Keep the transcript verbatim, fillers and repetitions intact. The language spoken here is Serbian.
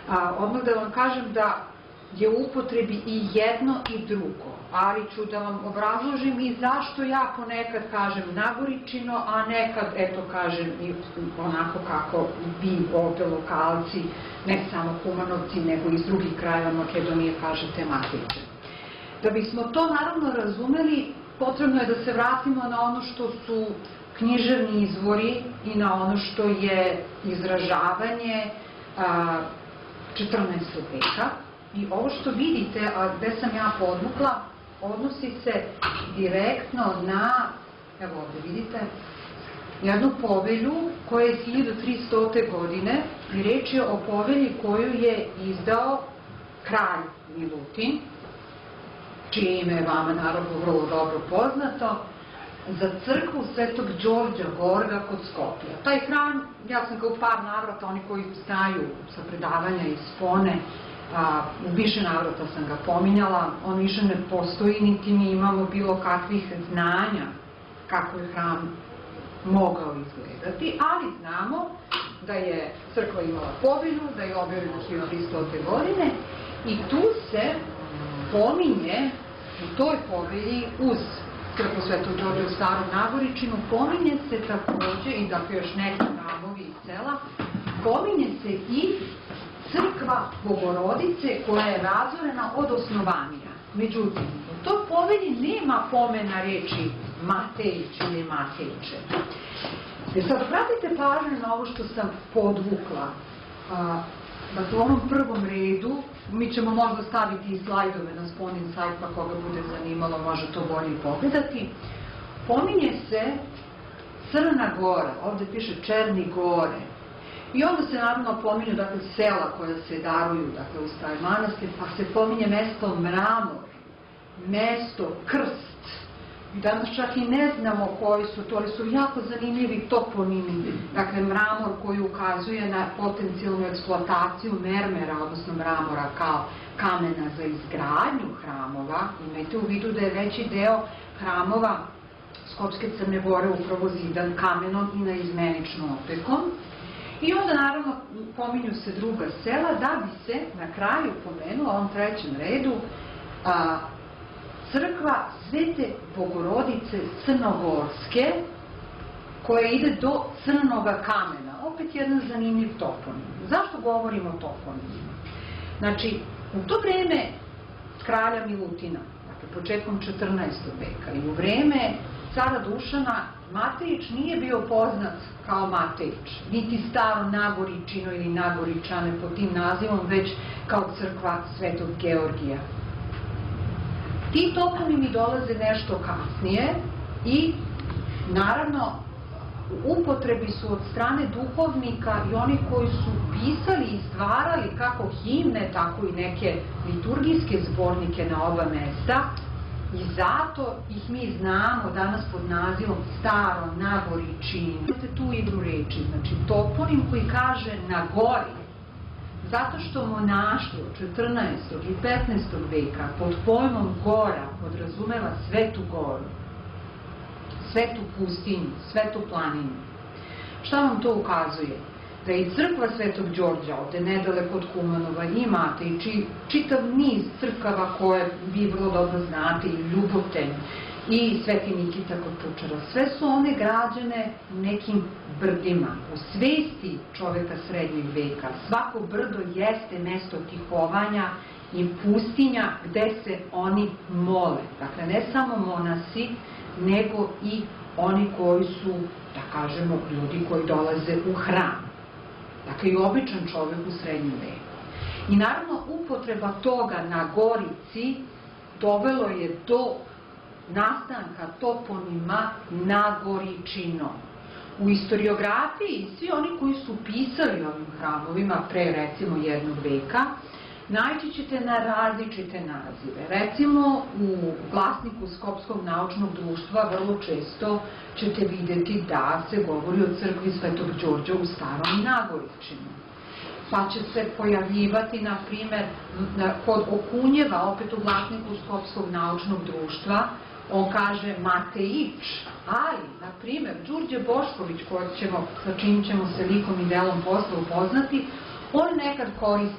A, odmah da vam kažem da je u upotrebi i jedno i drugo, ali ću da vam obrazložim i zašto ja ponekad kažem Nagoričino, a nekad, eto, kažem i onako kako vi ovde lokalci, ne samo Kumanovci, nego iz drugih krajeva Makedonije kažete Matejičin. Da bismo to naravno razumeli, potrebno je da se vratimo na ono što su književni izvori i na ono što je izražavanje četrnaestog veka. I ovo što vidite, a gde sam ja podvukla, odnosi se direktno na, evo ovde vidite, jednu povelju koja je hiljadu tristote godine i reč je o povelji koju je izdao kralj Milutin, čije ime je vama naravno vrlo dobro poznato, za crkvu Svetog Đorđa Gorga kod Skoplja. Taj hram, ja sam ga u par navrata, oni koji znaju sa predavanja iz Spone, u više navrata sam ga pominjala, on više ne postoji, niti mi imamo bilo kakvih znanja kako je hram mogao izgledati, ali znamo da je crkva imala povelju, da je objavljena hiljadu tristote godine i tu se pominje, u toj povelji, uz crkvu Svetog Đorđa u Starom Nagoričinu, pominje se takođe, i dakle još neki hramovi iz sela, pominje se i crkva Bogorodice koja je razorena od osnovanja. Međutim, u toj povelji nema pomena reči Matejić ili Matejiče. Jer sad obratite pažnju na ovo što sam podvukla. Dakle, u ovom prvom redu, mi ćemo možda staviti i slajdove na Sponin sajt, pa koga bude zanimalo može to bolje pogledati. Pominje se Crna Gora, ovde piše Černi Gore. I onda se naravno pominju, dakle, sela koja se daruju, dakle, u Stari manastir, pa se pominje mesto Mramor, mesto Krst. I danas čak i ne znamo koji su to, ali su jako zanimljivi toponimi. Dakle, Mramor koji ukazuje na potencijalnu eksploataciju mermera, odnosno mramora kao kamena za izgradnju hramova. Imajte u vidu da je veći deo hramova Skopske Crne Gore upravo zidan kamenom i naizmeničnom opekom. I onda naravno pominju se druga sela da bi se na kraju pomenula, u ovom trećem redu, a, crkva Svete Bogorodice Crnogorske koja ide do Crnoga kamena. Opet jedan zanimljiv toponim. Zašto govorimo o toponimima? Znači, u to vreme kralja Milutina, dakle početkom četrnaestog veka i u vreme cara Dušana, Matejić nije bio poznat kao Matejić, niti Staro Nagoričino ili Nagoričane pod tim nazivom, već kao crkva Svetog Georgija. Ti toponimi dolaze nešto kasnije i naravno u upotrebi su od strane duhovnika i oni koji su pisali i stvarali kako himne, tako i neke liturgijske zbornike na oba mesta. I zato ih mi znamo danas pod nazivom Staro Nagoričino. Imate tu igru reči, znači toponim koji kaže na gori, zato što monaštvo četrnaestog i petnaestog veka pod pojmom gora podrazumeva Svetu goru, Svetu pustinju, Svetu planinu. Šta vam to ukazuje? Da je i crkva Svetog Đorđa ovde nedaleko od Kumanova imate i čitav niz crkava koje vi vrlo dobro znate, i Ljuboten i Sveti Nikita kod Pučara. Sve su one građene nekim brdima. U svesti čoveka srednjeg veka svako brdo jeste mesto tihovanja i pustinja gde se oni mole. Dakle, ne samo monasi, nego i oni koji su, da kažemo, ljudi koji dolaze u hram. Dakle, i običan čovek u srednjem veku. I naravno, upotreba toga na Gorici dovelo je do nastanka toponima Nagoričino. U istoriografiji svi oni koji su pisali ovim hramovima pre, recimo, jednog veka, naići ćete na različite nazive. Recimo, u glasniku Skopskog naučnog društva vrlo često ćete videti da se govori o crkvi Svetog Đorđa u Starom Nagoričinu. Pa će se pojavljivati, na primer, kod Okunjeva, opet u glasniku Skopskog naučnog društva, on kaže Matejič, ali, na primer, Đurđe Bošković, sa čim ćemo se likom i delom posla upoznati, on nekad koristi